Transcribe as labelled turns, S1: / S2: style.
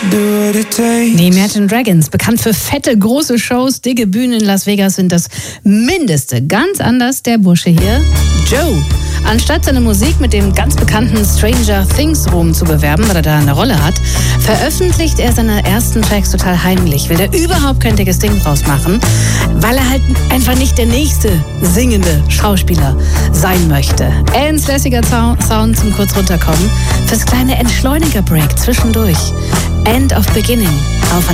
S1: Die Imagine Dragons, bekannt für fette, große Shows, dicke Bühnen in Las Vegas, sind das Mindeste. Ganz anders der Bursche hier, Joe. Anstatt seine Musik mit dem ganz bekannten Stranger Things Ruhm zu bewerben, weil er da eine Rolle hat, veröffentlicht er seine ersten Tracks total heimlich. Will er überhaupt kein dickes Ding draus machen, weil er halt einfach nicht der nächste singende Schauspieler sein möchte. Ein lässiger Sound zum kurz runterkommen, fürs kleine Entschleuniger-Break zwischendurch. End of Beginning auf